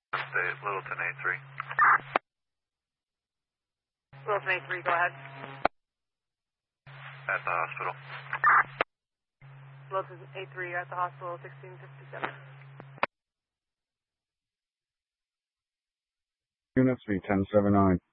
State, Littleton A3. Littleton A3, go ahead. At the hospital. Littleton A3, you're at the hospital, 1657. Unit 3, 1079.